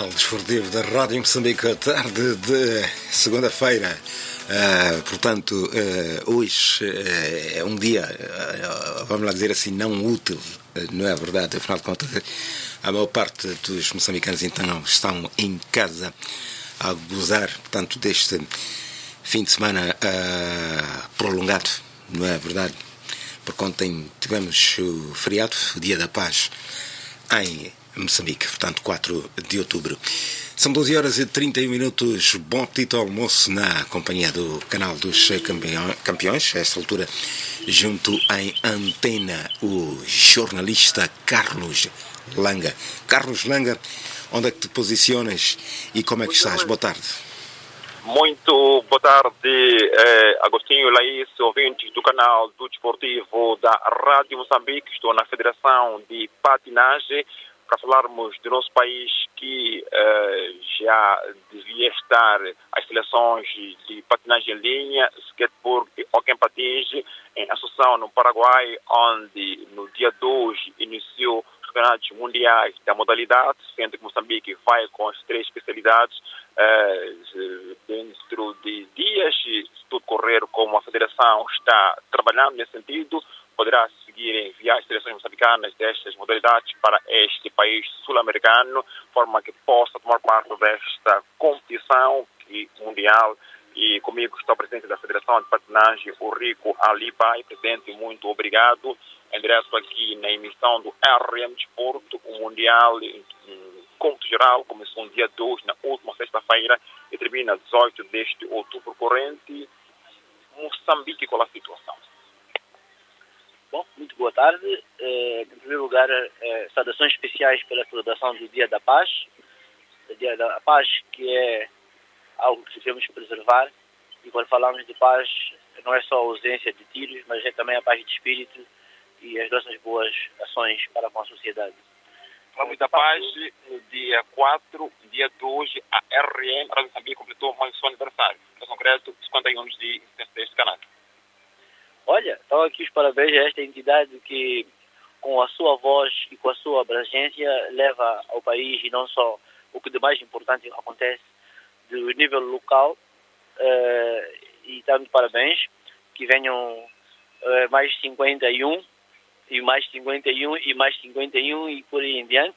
desportivo da Rádio Moçambique, à tarde de segunda-feira. Portanto, hoje é um dia, vamos lá dizer assim, não útil, não é verdade? Afinal de contas, a maior parte dos moçambicanos então estão em casa a gozar, portanto, deste fim de semana prolongado, não é verdade? Porque ontem tivemos o feriado, o Dia da Paz, em Moçambique, portanto 4 de outubro. São 12 horas e 31 minutos, bom apetite ao almoço na companhia do canal dos campeões, a esta altura junto em antena o jornalista Carlos Langa. Carlos Langa, onde é que te posicionas e como é que estás? Boa tarde. Muito boa tarde, Agostinho e Laís, ouvintes do canal do Desportivo da Rádio Moçambique. Estou na Federação de Patinagem para falarmos do nosso país que já devia estar as seleções de patinagem em linha, skateboard e hockey em patins em Assunção, no Paraguai, onde no dia 2 iniciou os campeonatos mundiais da modalidade, sendo que Moçambique vai com as 3 especialidades. Dentro de dias, se tudo correr como a Federação está trabalhando nesse sentido, poderá seguir enviar as seleções moçambicanas destas modalidades para este país sul-americano, de forma que possa tomar parte desta competição mundial. E comigo está o presidente da Federação de Patinagem, o Rico Alibai. Presidente, muito obrigado. Em direto aqui na emissão do RM Desporto, o Mundial cômputo geral começou no dia 2, na última sexta-feira, e termina 18 deste outubro corrente. Moçambique, qual a situação? Bom, muito boa tarde. Em primeiro lugar, saudações especiais pela celebração do Dia da Paz. O Dia da Paz, que é algo que devemos preservar. E quando falamos de paz, não é só a ausência de tiros, mas é também a paz de espírito e as nossas boas ações para com a sociedade. Falamos da paz, no dia 4, dia 2, a RM, a Rádio Moçambique, completou mais o seu aniversário. Em concreto, 50 anos de existência deste canal. Olha, estão aqui os parabéns a esta entidade que, com a sua voz e com a sua abrangência, leva ao país, e não só o que de mais importante acontece do nível local, e estamos de parabéns, que venham mais 51, e mais 51, e mais 51, e por aí em diante.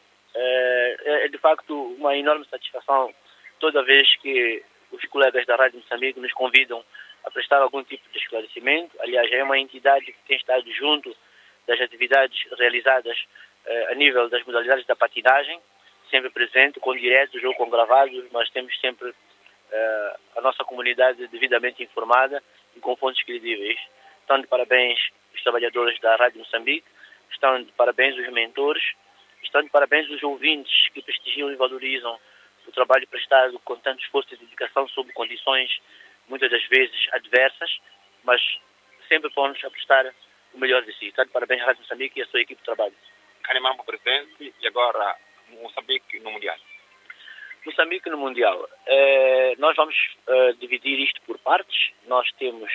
É de facto uma enorme satisfação toda vez que os colegas da Rádio Moçambique nos convidam a prestar algum tipo de esclarecimento. Aliás, é uma entidade que tem estado junto das atividades realizadas a nível das modalidades da patinagem, sempre presente, com diretos ou com gravados, mas temos sempre a nossa comunidade devidamente informada e com fontes credíveis. Estão de parabéns os trabalhadores da Rádio Moçambique, estão de parabéns os mentores, estão de parabéns os ouvintes que prestigiam e valorizam o trabalho prestado com tanto esforço e dedicação sob condições muitas das vezes adversas, mas sempre prontos a prestar o melhor de si. Está de parabéns à Rádio Moçambique e à sua equipe de trabalho. Canimambo presente e agora Moçambique no Mundial. Moçambique no Mundial. Nós vamos dividir isto por partes. Nós temos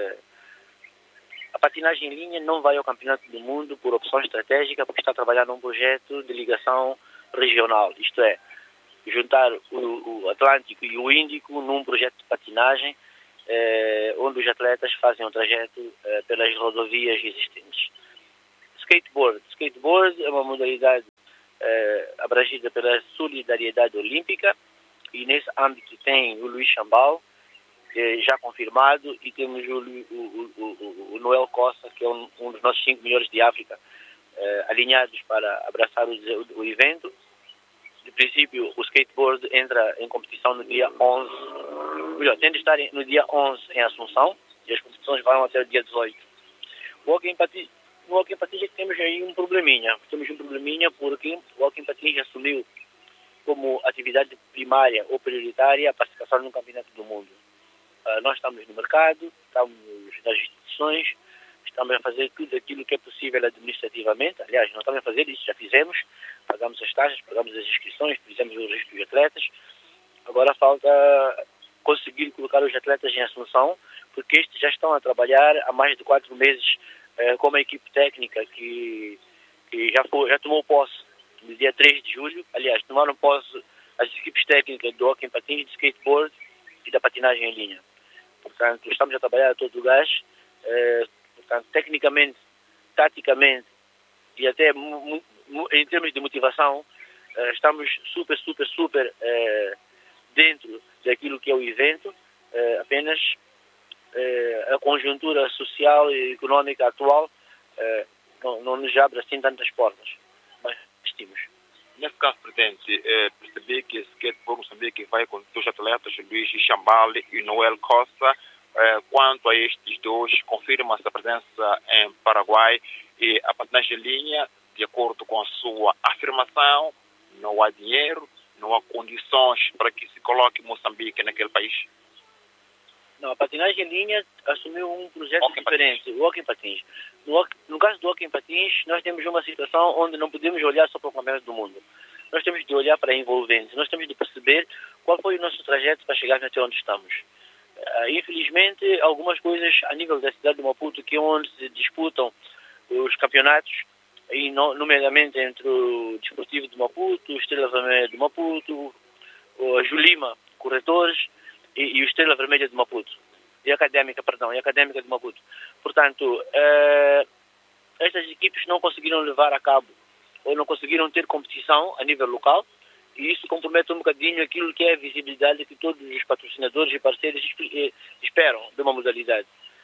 a patinagem em linha não vai ao Campeonato do Mundo por opção estratégica, porque está a trabalhar num projeto de ligação regional, isto é, juntar o Atlântico e o Índico num projeto de patinagem, onde os atletas fazem um trajeto pelas rodovias existentes. Skateboard é uma modalidade abrangida pela solidariedade olímpica, e nesse âmbito tem o Luís Chambal, já confirmado, e temos o Noel Costa, que é um dos nossos 5 melhores de África, alinhados para abraçar o evento. De princípio, o skateboard entra em competição no dia 11, tem de estar no dia 11 em Assunção, e as competições vão até o dia 18. No hockey em patins temos aí um probleminha. Porque o hockey em patins assumiu como atividade primária ou prioritária a participação no Campeonato do Mundo. Nós estamos no mercado, estamos nas instituições, estamos a fazer tudo aquilo que é possível administrativamente. Aliás, não estamos a fazer isso, já fizemos, pagamos as taxas, pagamos as inscrições, fizemos o registro dos atletas. Agora falta conseguir colocar os atletas em Assunção, porque estes já estão a trabalhar há mais de 4 meses com uma equipe técnica que já tomou posse no dia 3 de julho. Aliás, tomaram posse as equipes técnicas do hóquei em patins, de skateboard e da patinagem em linha. Portanto, estamos a trabalhar a todo o gás, portanto, tecnicamente, taticamente e até em termos de motivação, estamos super dentro daquilo que é o evento. Apenas a conjuntura social e económica atual não nos abre assim tantas portas, mas investimos. Nesse caso, presidente, percebi que esse skateboard Moçambique vai com dois atletas, Luís Chambale e Noel Costa. Quanto a estes dois, confirma-se a presença em Paraguai e a patinagem em linha, de acordo com a sua afirmação, não há dinheiro, não há condições para que se coloque Moçambique naquele país? Não, a patinagem em linha assumiu um projeto diferente, o hóquei em patins. No caso do hóquei em patins, nós temos uma situação onde não podemos olhar só para o campeonato do mundo. Nós temos de olhar para a envolvência, nós temos de perceber qual foi o nosso trajeto para chegar até onde estamos. Infelizmente, algumas coisas a nível da cidade de Maputo, que é onde se disputam os campeonatos, e nomeadamente entre o Desportivo de Maputo, o Estrela Vermelha de Maputo, a Julima Corretores e o Estrela Vermelha de Maputo, e a Académica de Maputo. Portanto, estas equipes não conseguiram levar a cabo ou não conseguiram ter competição a nível local, e isso compromete um bocadinho aquilo que é a visibilidade que todos os patrocinadores e parceiros esperam de uma modalidade.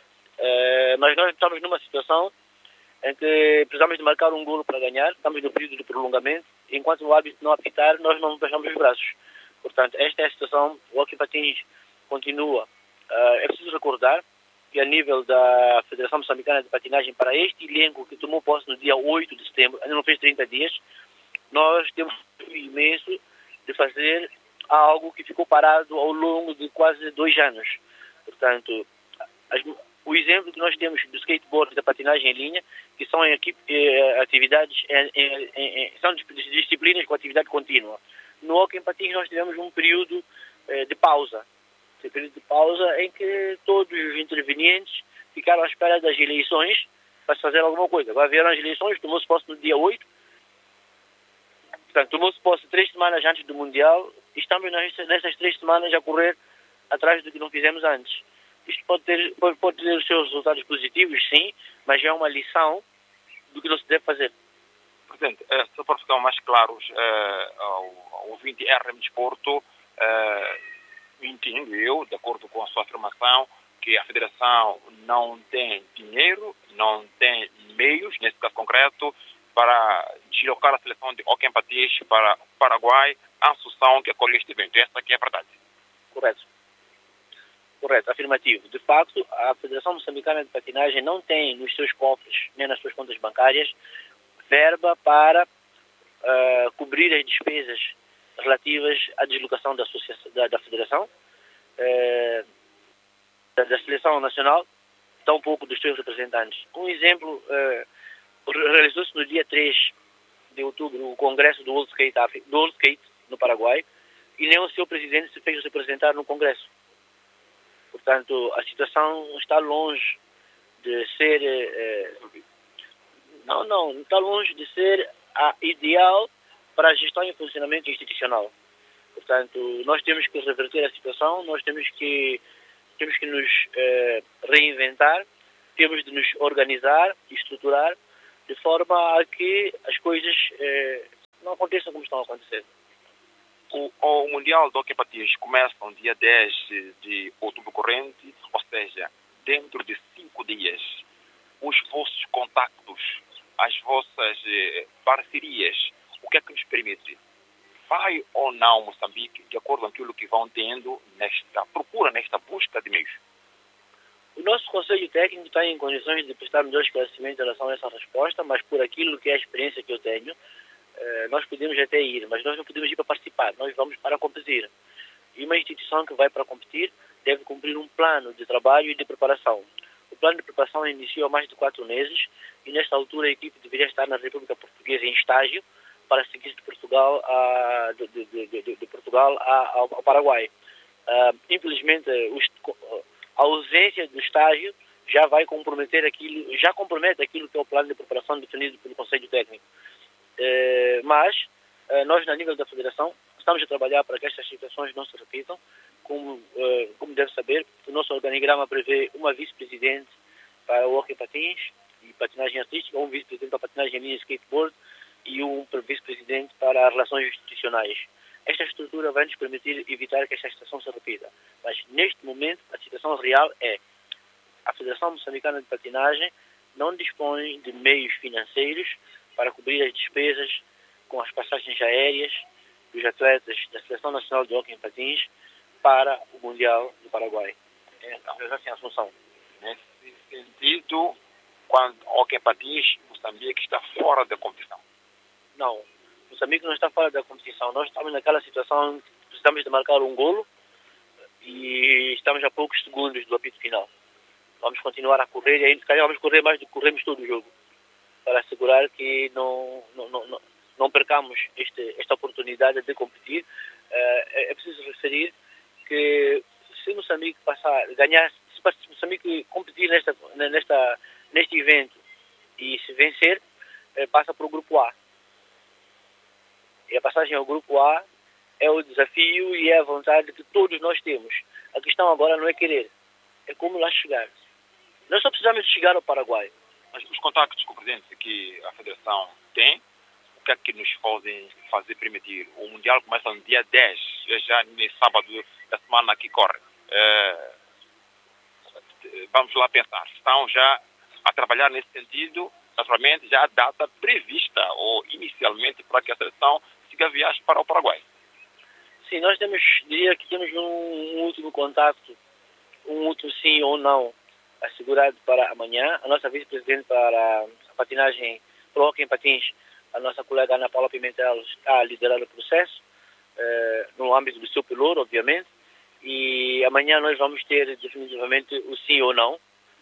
Mas nós estamos numa situação em que precisamos de marcar um golo para ganhar, estamos no período de prolongamento, e enquanto o árbitro não apitar, nós não baixamos os braços. Portanto, esta é a situação, o hóquei patins continua. É preciso recordar que a nível da Federação Moçambicana de Patinagem, para este elenco que tomou posse no dia 8 de setembro, ainda não fez 30 dias, nós temos um imenso de fazer algo que ficou parado ao longo de quase 2 anos. Portanto, o exemplo que nós temos do skateboard e da patinagem em linha, que são atividades, são disciplinas com atividade contínua. No hóquei em patins nós tivemos um período de pausa. Esse período de pausa em que todos os intervenientes ficaram à espera das eleições para se fazer alguma coisa. Agora vieram as eleições, tomou-se posse no dia 8. Portanto, tomou-se posse 3 semanas antes do Mundial e estamos nessas 3 semanas a correr atrás do que não fizemos antes. Isto pode ter os seus resultados positivos, sim, mas é uma lição do que não se deve fazer. Presidente, só para ficar mais claros ao ouvinte RM Desporto, entendo eu, de acordo com a sua afirmação, que a Federação não tem dinheiro, não tem meios, nesse caso concreto, para deslocar a seleção de hóquei em patins para o Paraguai, a Assunção que acolhe este evento. Essa aqui é a verdade. Correto, afirmativo. De facto, a Federação Moçambicana de Patinagem não tem nos seus cofres, nem nas suas contas bancárias, verba para cobrir as despesas relativas à deslocação da Federação, da Seleção Nacional, tampouco dos seus representantes. Um exemplo, realizou-se no dia 3 de outubro o congresso do World Skate no Paraguai, e nem o seu presidente se fez representar no congresso. Portanto, a situação está longe de ser... está longe de ser a ideal para a gestão e funcionamento institucional. Portanto, nós temos que reverter a situação, nós temos que nos reinventar, temos de nos organizar e estruturar de forma a que as coisas não aconteçam como estão a acontecer. O Mundial do Hóquei em Patins começa no dia 10 de outubro corrente, ou seja, dentro de 5 dias. Os vossos contactos, as vossas parcerias, o que é que nos permite? Vai ou não Moçambique, de acordo com aquilo que vão tendo nesta procura, nesta busca de meios? O nosso Conselho Técnico está em condições de prestar melhor esclarecimento em relação a essa resposta, mas por aquilo que é a experiência que eu tenho, nós podemos até ir, mas nós não podemos ir para participar, nós vamos para competir. E uma instituição que vai para competir deve cumprir um plano de trabalho e de preparação. O plano de preparação iniciou há mais de 4 meses e nesta altura a equipe deveria estar na República Portuguesa em estágio para seguir de Portugal ao Paraguai. Infelizmente, a ausência do estágio já compromete aquilo que é o plano de preparação definido pelo Conselho Técnico. Mas nós, a nível da Federação, estamos a trabalhar para que estas situações não se repitam. Como deve saber, o nosso organigrama prevê uma vice-presidente para o hóquei patins e patinagem artística, um vice-presidente para patinagem em linha e skateboard e um vice-presidente para relações institucionais. Esta estrutura vai nos permitir evitar que esta situação se repita. Mas, neste momento, a situação real é a Federação Moçambicana de Patinagem não dispõe de meios financeiros para cobrir as despesas com as passagens aéreas dos atletas da Seleção Nacional de Hóquei em Patins para o Mundial do Paraguai. Já sem Assunção. Nesse sentido, quando o hóquei em patins, Moçambique está fora da competição. Não, Moçambique não está fora da competição. Nós estamos naquela situação que precisamos de marcar um golo e estamos a poucos segundos do apito final. Vamos continuar a correr e ainda se calhar vamos correr mais do que corremos todo o jogo para assegurar que não percamos esta oportunidade de competir. É preciso referir que se Moçambique ganhar, se Moçambique competir neste evento e se vencer, passa para o Grupo A. E a passagem ao Grupo A é o desafio e é a vontade que todos nós temos. A questão agora não é querer, é como lá chegar. Nós só precisamos de chegar ao Paraguai. Mas os contactos com o presidente que a Federação tem, o que é que nos fazem fazer permitir? O Mundial começa no dia 10, já nesse sábado da semana que corre. Vamos lá pensar. Estão já a trabalhar nesse sentido, naturalmente, já a data prevista, ou inicialmente, para que a seleção siga a viagem para o Paraguai. Sim, nós diria que temos um último contacto, um último sim ou não, assegurado para amanhã. A nossa vice-presidente para a patinagem, para o hóquei em patins, a nossa colega Ana Paula Pimentel, está a liderar o processo, no âmbito do seu pelouro, obviamente, e amanhã nós vamos ter definitivamente o sim ou não,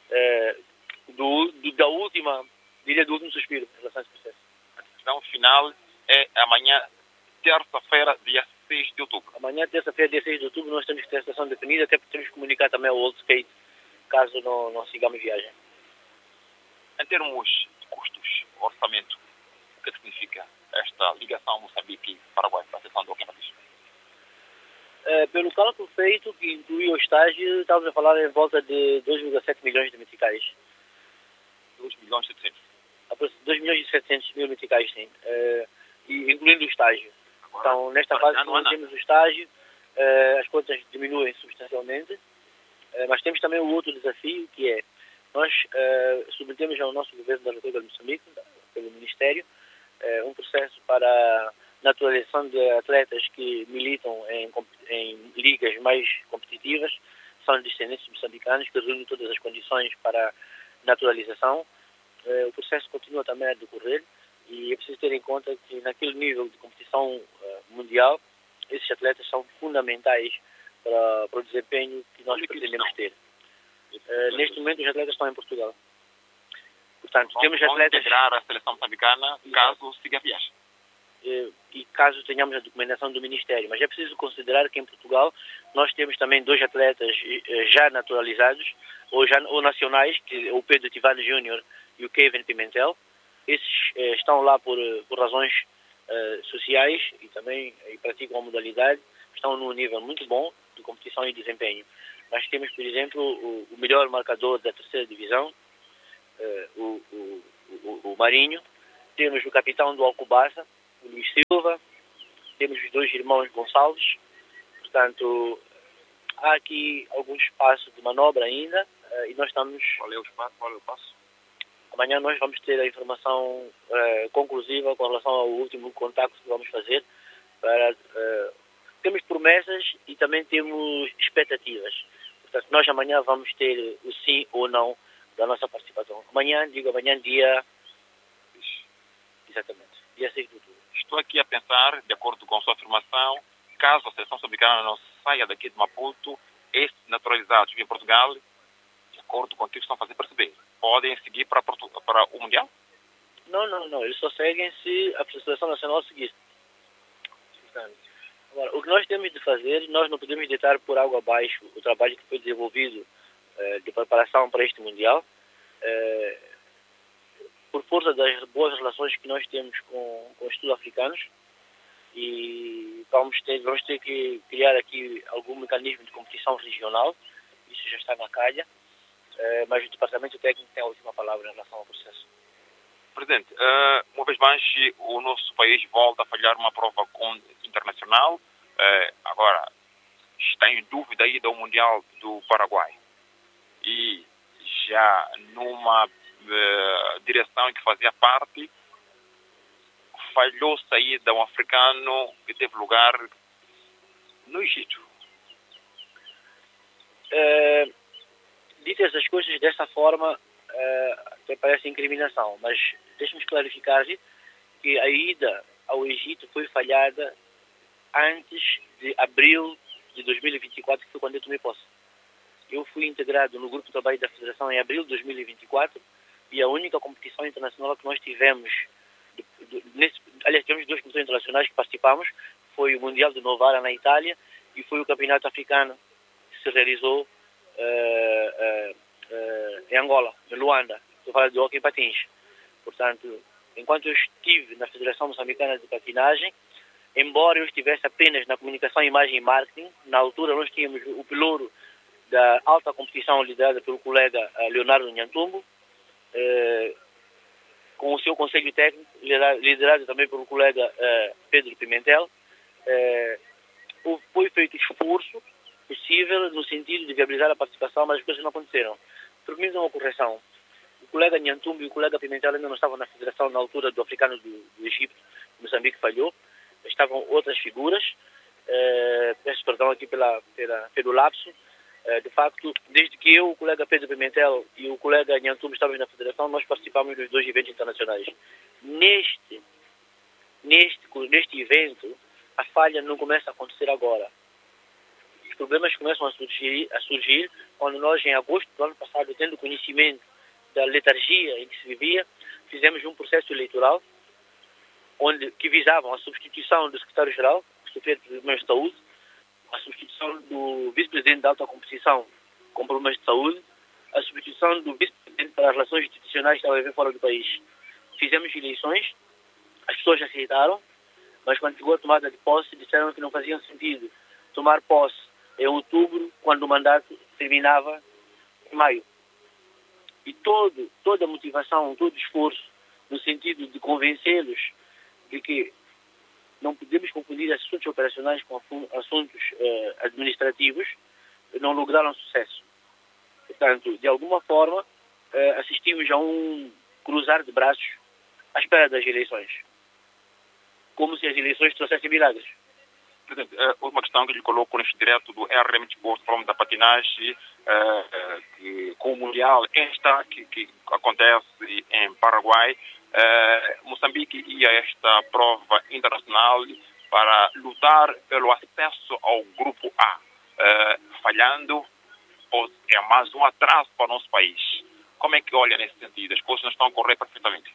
do último suspiro em relação a esse processo. A decisão final é amanhã, terça-feira, dia 6 de outubro. Amanhã, terça-feira, dia 6 de outubro, nós temos que ter a situação definida, até porque temos que comunicar também ao World Skate, caso não sigamos viagem. Em termos de custos, orçamento, o que significa esta ligação Moçambique-Paraguai para a seleção do hóquei em patins? Pelo cálculo feito, que inclui o estágio, estamos a falar em volta de 2,7 milhões de meticais. 2 milhões e 700. 2 milhões e 700 mil meticais, sim. Incluindo o estágio. Agora, então, nesta fase, quando temos o estágio, as contas diminuem substancialmente. Mas temos também o outro desafio, que é, nós submetemos ao nosso governo da República de Moçambique, pelo Ministério, um processo para naturalização de atletas que militam em ligas mais competitivas, são descendentes moçambicanos, que reúnem todas as condições para naturalização. O processo continua também a decorrer e é preciso ter em conta que naquele nível de competição mundial, esses atletas são fundamentais para o desempenho que nós pretendemos ter. Neste momento, os atletas estão em Portugal. Portanto, temos atletas... integrar a seleção moçambicana caso siga a viagem. E caso tenhamos a documentação do Ministério. Mas é preciso considerar que em Portugal nós temos também 2 atletas já naturalizados ou nacionais, que é o Pedro Tivano Júnior e o Kevin Pimentel. Esses estão lá por razões sociais e também praticam a modalidade. Estão num nível muito bom de competição e desempenho. Nós temos, por exemplo, o melhor marcador da 3ª divisão, o Marinho. Temos o capitão do Alcobaça, o Luís Silva. Temos os 2 irmãos Gonçalves. Portanto, há aqui algum espaço de manobra ainda e nós estamos... Qual é o passo? Amanhã nós vamos ter a informação conclusiva com relação ao último contacto que vamos fazer. Temos promessas e também temos expectativas. Portanto, nós amanhã vamos ter o sim ou não da nossa participação. Amanhã dia... Exatamente, dia 6 de outubro. Estou aqui a pensar, de acordo com a sua afirmação, caso a seleção moçambicana não saia daqui de Maputo, estes naturalizados em Portugal, de acordo com o que estão a fazer perceber, podem seguir para o Mundial? Não. Eles só seguem se a seleção nacional seguir. Agora, o que nós temos de fazer, nós não podemos deitar por água abaixo o trabalho que foi desenvolvido de preparação para este Mundial, por força das boas relações que nós temos com os sul-africanos e vamos ter que criar aqui algum mecanismo de competição regional. Isso já está na calha, mas o Departamento Técnico tem a última palavra em relação ao processo. Presidente, uma vez mais o nosso país volta a falhar uma prova internacional. Agora, está em dúvida aí do Mundial do Paraguai. E já numa direção em que fazia parte, falhou saída um africano que teve lugar no Egito. Ditas as coisas dessa forma, até parece incriminação, mas deixe-me clarificar-lhe que a ida ao Egito foi falhada antes de abril de 2024, que foi quando eu tomei posse. Eu fui integrado no grupo de trabalho da Federação em abril de 2024 e a única competição internacional que nós tivemos, aliás, tivemos 2 competições internacionais que participamos, foi o Mundial de Novara na Itália e foi o Campeonato Africano que se realizou em Angola, em Luanda. Estou falando de hóquei em patins. Portanto, enquanto eu estive na Federação Moçambicana de Patinagem, embora eu estivesse apenas na comunicação, imagem e marketing, na altura nós tínhamos o pelouro da alta competição liderada pelo colega Leonardo Nhantumbo, com o seu conselho técnico, liderado também pelo colega Pedro Pimentel. Foi feito esforço possível no sentido de viabilizar a participação, mas as coisas não aconteceram. Permitam uma correção. O colega Nhantumbo e o colega Pimentel ainda não estavam na federação na altura do africano do Egito. Moçambique falhou. Estavam outras figuras. Peço perdão aqui pelo lapso. De facto, desde que eu, o colega Pedro Pimentel e o colega Nhantumbo estávamos na federação, nós participamos dos 2 eventos internacionais. Neste evento, a falha não começa a acontecer agora. Os problemas começam a surgir quando nós, em agosto do ano passado, tendo conhecimento da letargia em que se vivia, fizemos um processo eleitoral que visavam a substituição do secretário-geral, que sofreu problemas de saúde, a substituição do vice-presidente da alta competição com problemas de saúde, a substituição do vice-presidente para as relações institucionais que estava a viver fora do país. Fizemos eleições, as pessoas aceitaram, mas quando chegou a tomada de posse, disseram que não fazia sentido tomar posse em outubro, quando o mandato terminava em maio. E toda a motivação, todo o esforço, no sentido de convencê-los de que não podemos confundir assuntos operacionais com assuntos administrativos, não lograram sucesso. Portanto, de alguma forma, assistimos a um cruzar de braços à espera das eleições. Como se as eleições trouxessem milagres. Presidente, uma questão que lhe coloco neste direto do RM Desporto, falamos da patinagem, com o Mundial que acontece em Paraguai. Moçambique ia a esta prova internacional para lutar pelo acesso ao Grupo A. Falhando, é mais um atraso para o nosso país. Como é que olha nesse sentido? As coisas não estão a correr perfeitamente?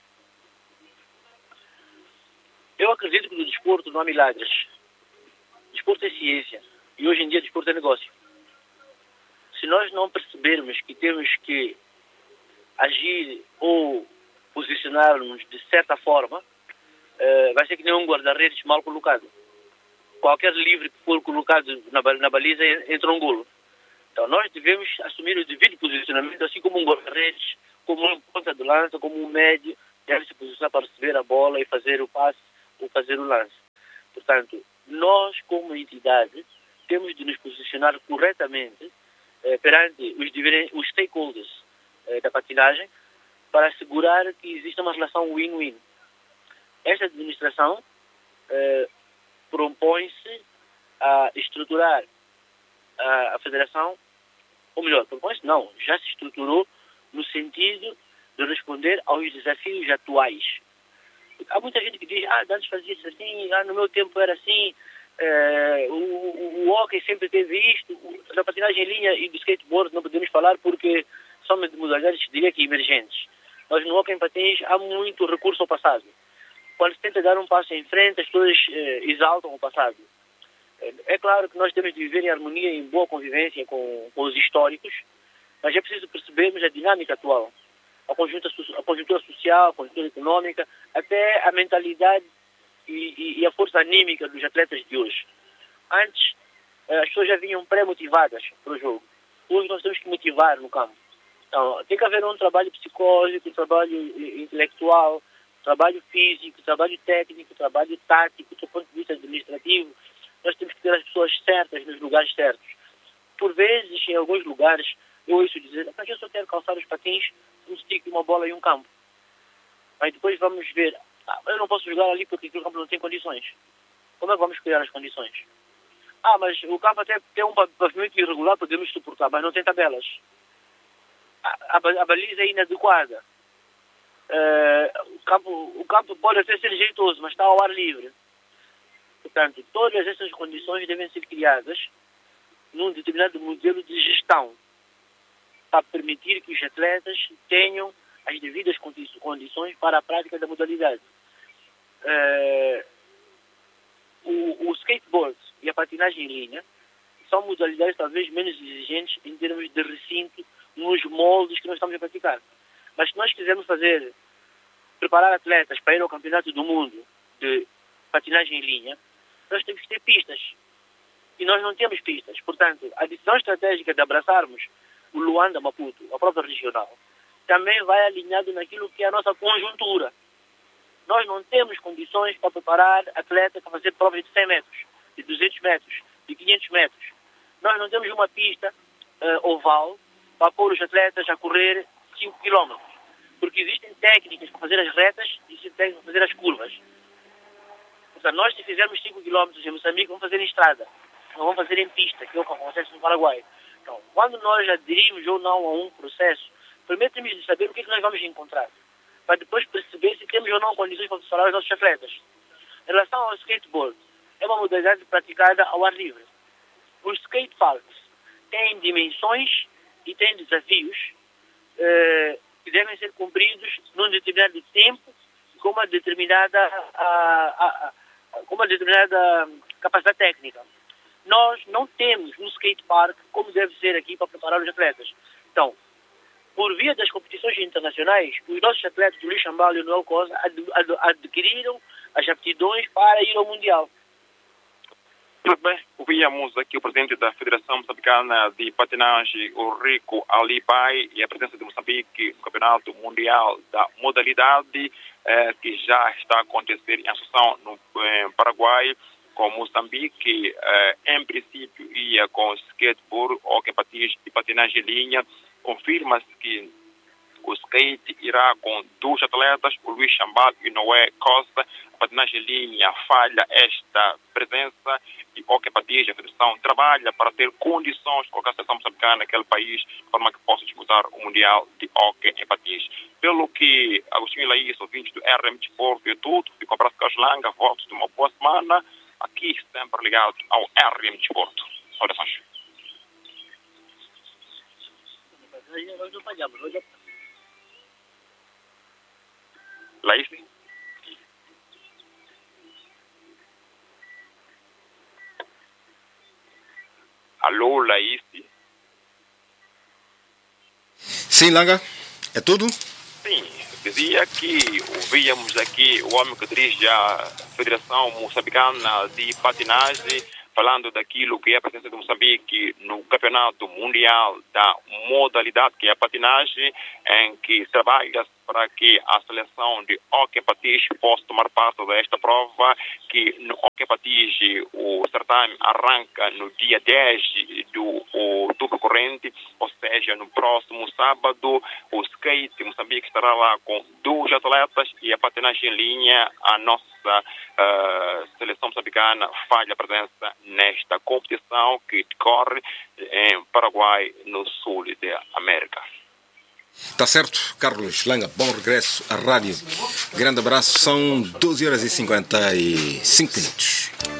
Eu acredito que no desporto não há milagres. Desporto é ciência. E hoje em dia desporto é negócio. Se nós não percebermos que temos que agir ou posicionar-nos de certa forma, vai ser que nem um guarda-redes mal colocado. Qualquer livre que for colocado na baliza entra um golo. Então nós devemos assumir o devido posicionamento, assim como um guarda-redes, como um ponta de lança, como um médio, deve se posicionar para receber a bola e fazer o passe ou fazer o lance. Portanto, nós, como entidade, temos de nos posicionar corretamente perante os stakeholders da patinagem para assegurar que exista uma relação win-win. Esta administração propõe-se a estruturar a federação, ou melhor, propõe-se não, já se estruturou no sentido de responder aos desafios atuais. Há muita gente que diz, antes fazia-se assim, no meu tempo era assim, o hóquei sempre teve isto, da patinagem em linha e do skateboard não podemos falar porque são modalidades, diria que emergentes. Mas no hóquei em patins há muito recurso ao passado. Quando se tenta dar um passo em frente, as pessoas exaltam o passado. É claro que nós temos de viver em harmonia, em boa convivência com os históricos, mas é preciso percebermos a dinâmica atual. A conjuntura social, a conjuntura econômica, até a mentalidade e a força anímica dos atletas de hoje. Antes, as pessoas já vinham pré-motivadas para o jogo. Hoje nós temos que motivar no campo. Então, tem que haver um trabalho psicológico, um trabalho intelectual, trabalho físico, trabalho técnico, trabalho tático, do ponto de vista administrativo. Nós temos que ter as pessoas certas nos lugares certos. Por vezes, em alguns lugares, eu ouço dizer, mas eu só quero calçar os patins, um stick, uma bola e um campo. Aí depois vamos ver, eu não posso jogar ali porque o campo não tem condições. Como é que vamos criar as condições? Mas o campo até tem um pavimento irregular, podemos suportar, mas não tem tabelas. A baliza é inadequada. O campo pode até ser jeitoso, mas está ao ar livre. Portanto, todas essas condições devem ser criadas num determinado modelo de gestão para permitir que os atletas tenham as devidas condições para a prática da modalidade. O skateboard e a patinagem em linha são modalidades talvez menos exigentes em termos de recinto nos moldes que nós estamos a praticar. Mas se nós quisermos preparar atletas para ir ao Campeonato do Mundo de patinagem em linha, nós temos que ter pistas. E nós não temos pistas. Portanto, a decisão estratégica de abraçarmos o Luanda Maputo, a própria regional, também vai alinhado naquilo que é a nossa conjuntura. Nós não temos condições para preparar atletas para fazer provas de 100 metros, de 200 metros, de 500 metros. Nós não temos uma pista oval para pôr os atletas a correr 5 km. Porque existem técnicas para fazer as retas e existem técnicas para fazer as curvas. Portanto, nós se fizermos 5 km em Moçambique, vamos fazer em estrada. Não vamos fazer em pista, que é o que acontece no Paraguai. Então, quando nós aderimos ou não a um processo, primeiro temos de saber o que nós vamos encontrar, para depois perceber se temos ou não condições para preparar os nossos atletas. Em relação ao skateboard, é uma modalidade praticada ao ar livre. Os skateparks têm dimensões e têm desafios que devem ser cumpridos num determinado tempo com uma determinada capacidade técnica. Nós não temos um skatepark como deve ser aqui para preparar os atletas. Então, por via das competições internacionais, os nossos atletas, o Luís Chambal e o Noel Cosa, adquiriram as aptidões para ir ao Mundial. Muito bem, ouvimos aqui o presidente da Federação Moçambicana de Patinagem, o Rico Alibai, e a presença de Moçambique no Campeonato Mundial da modalidade que já está a acontecer em Assunção, no Paraguai, com Moçambique, em princípio ia com skateboard, hockey e patinagem em linha. Confirma-se que o skate irá com 2 atletas, o Luís Chambal e Noé Costa. A patinagem em linha falha esta presença e o hockey patins, a Federação trabalha para ter condições de colocar a seleção moçambicana naquele país de forma que possa disputar o Mundial de Hockey em Patins. Pelo que Agostinho Laís, ouvinte do RM Desporto e tudo, fico um abraço de Caslanga, votos de uma boa semana, aqui sempre ligado ao RM Desporto. Saudações. Nós não falhamos. Laís? Alô, Laís? Sim, Langa? É tudo? Sim, dizia que ouvíamos aqui o homem que dirige a Federação Moçambicana de Patinagem, falando daquilo que é a presença de Moçambique no Campeonato Mundial da modalidade que é a patinagem, em que trabalha para que a seleção de hockey patins possa tomar parte desta prova, que no hockey patins o certame arranca no dia 10 do outubro corrente, ou seja, no próximo sábado. O skate Moçambique estará lá com 2 atletas e a patinagem em linha, a nossa seleção moçambicana falha a presença nesta competição que decorre em Paraguai, no sul da América. Tá certo, Carlos Langa, bom regresso à rádio. Grande abraço, são 12h55.